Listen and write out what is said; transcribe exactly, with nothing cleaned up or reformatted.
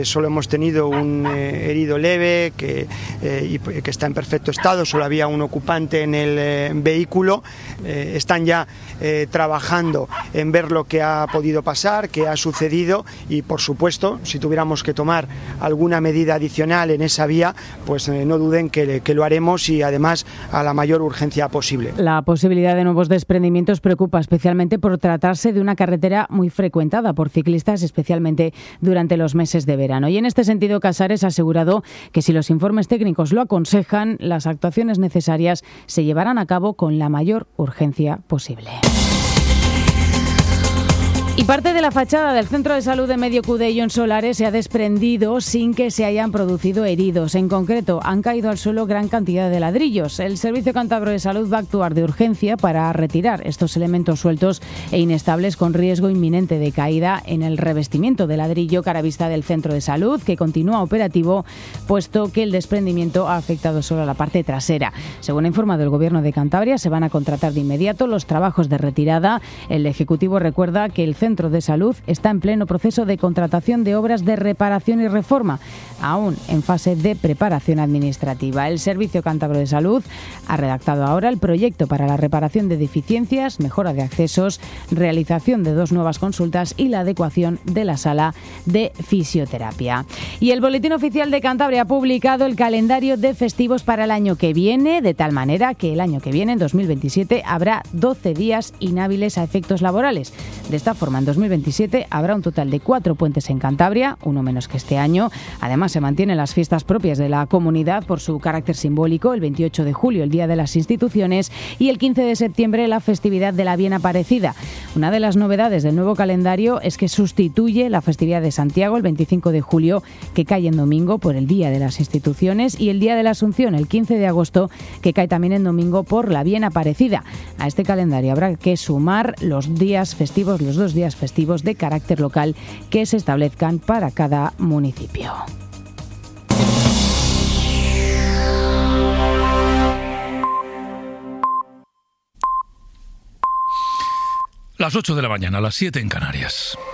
eh, solo hemos tenido un eh, herido leve que, eh, y, que está en perfecto estado, solo había un ocupante en el eh, vehículo. Eh, están ya eh, trabajando en ver lo que ha podido pasar, qué ha sucedido y, por supuesto, si tuviéramos que tomar alguna medida adicional en esa vía, pues eh, no duden que, que lo haremos y además a la mayor urgencia posible. La posibilidad de nuevos desprendimientos preocupa especialmente por tratarse de una carretera muy frecuentada por ciclistas, especialmente durante los meses de verano. Y en este sentido, Casares ha asegurado que si los informes técnicos lo aconsejan, las actuaciones necesarias se llevarán a cabo con la mayor urgencia posible. Y parte de la fachada del Centro de Salud de Medio Cudello en Solares se ha desprendido sin que se hayan producido heridos. En concreto, han caído al suelo gran cantidad de ladrillos. El Servicio Cántabro de Salud va a actuar de urgencia para retirar estos elementos sueltos e inestables con riesgo inminente de caída en el revestimiento de ladrillo caravista del Centro de Salud, que continúa operativo, puesto que el desprendimiento ha afectado solo a la parte trasera. Según ha informado el Gobierno de Cantabria, se van a contratar de inmediato los trabajos de retirada. El Ejecutivo recuerda que el Centro de Salud está en pleno proceso de contratación de obras de reparación y reforma, aún en fase de preparación administrativa. El Servicio Cántabro de Salud ha redactado ahora el proyecto para la reparación de deficiencias, mejora de accesos, realización de dos nuevas consultas y la adecuación de la sala de fisioterapia. Y el Boletín Oficial de Cantabria ha publicado el calendario de festivos para el año que viene, de tal manera que el año que viene, en dos mil veintisiete, habrá doce días inhábiles a efectos laborales. De esta forma, en dos mil veintisiete habrá un total de cuatro puentes en Cantabria, uno menos que este año. Además, se mantienen las fiestas propias de la comunidad por su carácter simbólico, el veintiocho de julio, el Día de las Instituciones, y el quince de septiembre, la festividad de la Bien Aparecida. Una de las novedades del nuevo calendario es que sustituye la festividad de Santiago, el veinticinco de julio, que cae en domingo, por el Día de las Instituciones, y el Día de la Asunción, el quince de agosto, que cae también en domingo, por la Bien Aparecida. A este calendario habrá que sumar los días festivos, los dos días festivos de carácter local que se establezcan para cada municipio. Las ocho de la mañana, las siete en Canarias.